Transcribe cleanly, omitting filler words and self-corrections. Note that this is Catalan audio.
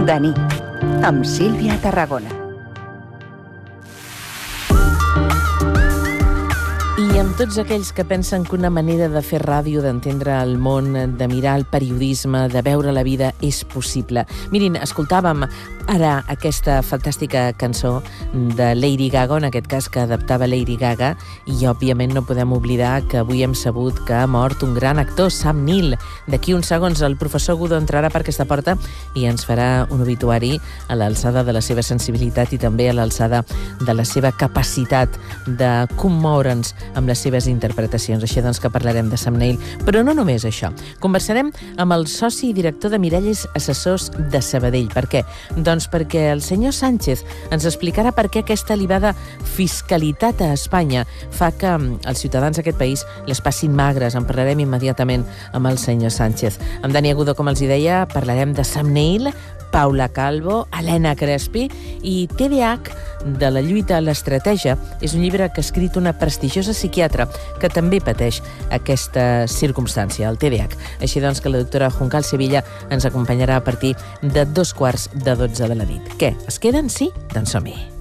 De nit, amb Sílvia Tarragona. I amb tots aquells que pensen que una manera de fer ràdio, d'entendre el món, de mirar el periodisme, de veure la vida, és possible. Mirin, escoltàvem ara aquesta fantàstica cançó de Lady Gaga, en aquest cas que adaptava Lady Gaga, i òbviament no podem oblidar que avui hem sabut que ha mort un gran actor, Sam Neill. D'aquí uns segons el professor Godó entrarà per aquesta porta i ens farà un obituari a l'alçada de la seva sensibilitat i també a l'alçada de la seva capacitat de commoure'ns amb les seves interpretacions. Així doncs que parlarem de Sam Neill, però no només això. Conversarem amb el soci i director de Miralles Assessors de Sabadell. Per què? Doncs perquè el senyor Sánchez ens explicarà per què aquesta elevada fiscalitat a Espanya fa que els ciutadans d'aquest país les passin magres. En parlarem immediatament amb el senyor Sánchez. Amb Dani Agudo, com els hi deia, parlarem de Sam Neill, Paula Calvo, Helena Crespi i TDAH, de la lluita a l'estratègia. És un llibre que ha escrit una prestigiosa psiquiatra que també pateix aquesta circumstància, el TDAH. Així doncs que la doctora Juncal Sevilla ens acompanyarà a partir de 12:15 de la nit. Què? Es queden? Sí? Doncs som-hi.